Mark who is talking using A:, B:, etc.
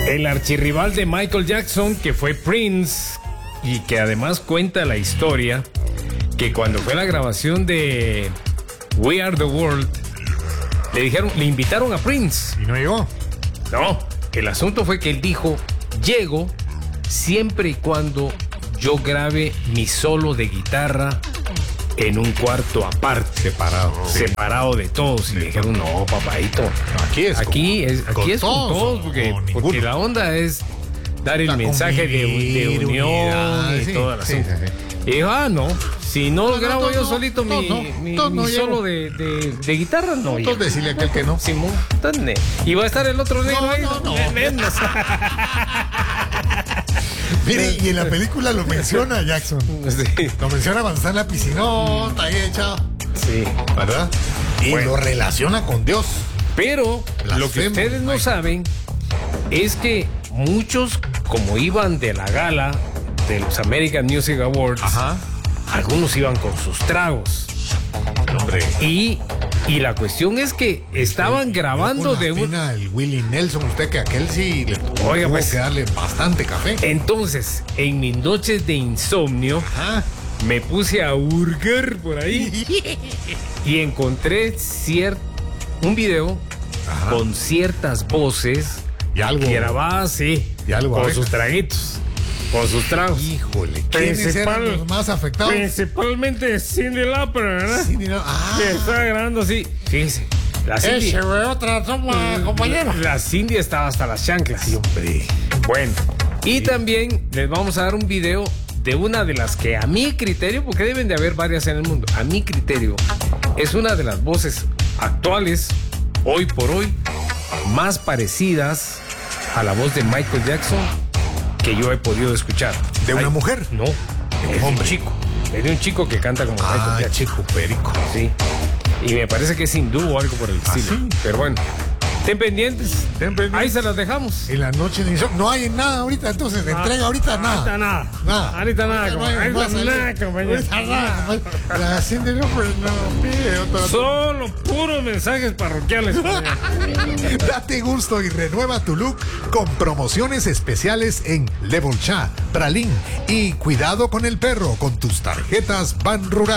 A: El archirrival de Michael Jackson, que fue Prince, y que además cuenta la historia que cuando fue la grabación de We Are the World, le invitaron a Prince.
B: ¿Y no llegó?
A: No, el asunto fue que él dijo: llego siempre y cuando yo grabe mi solo de guitarra en un cuarto aparte, separado de todos. Y le dijeron: no, papadito, aquí es con todos, porque la onda es dar el mensaje de unión y todo el asunto. Y dijo: no, si no grabo yo solito mi solo de guitarra, no.
B: Entonces decirle a aquel que no.
A: Simón, y va a estar el otro negro ahí.
B: Mire, y en la película lo menciona Jackson.
A: Sí.
B: Lo menciona cuando está en la piscinota ahí hecha.
A: Sí.
B: ¿Verdad? Y lo relaciona con Dios.
A: Pero lo que ustedes no saben es que muchos, como iban de la gala de los American Music Awards, algunos iban con sus tragos.
B: Hombre.
A: Y la cuestión es que estaban grabando de una.
B: El Willie Nelson, usted que aquel sí le tuvo que darle bastante café.
A: Entonces, en mis noches de insomnio, me puse a hurgar por ahí y encontré un video con ciertas voces
B: y algo
A: grabadas, con sus traguitos. Con sus tragos.
B: Híjole, ¿quiénes eran los más afectados?
A: Principalmente Cyndi Lauper, ¿verdad? Que estaba grabando así. Fíjense. La Cyndi.
B: Otra toma, compañero.
A: La Cyndi estaba hasta las chanclas.
B: Sí, hombre.
A: Bueno. Y también les vamos a dar un video de una de las que, a mi criterio, porque deben de haber varias en el mundo, a mi criterio, es una de las voces actuales, hoy por hoy, más parecidas a la voz de Michael Jackson que yo he podido escuchar.
B: ¿De una mujer?
A: No, es un chico. Es de un chico que canta como Michael Jackson.
B: Chico perico.
A: Sí. Y me parece que es hindú o algo por el estilo.
B: ¿Sí?
A: Pero bueno, estén pendientes. Ahí se las dejamos.
B: En la noche de insomnio. No hay nada ahorita, entonces entrega ahorita nada.
A: Ahorita nada, compañero.
B: La Cyndi Lauper no pide otra.
A: Solo puros mensajes parroquiales.
B: Date gusto y renueva tu look con promociones especiales en Level Cha, Pralín y Cuidado con el Perro con tus tarjetas Ban Rural.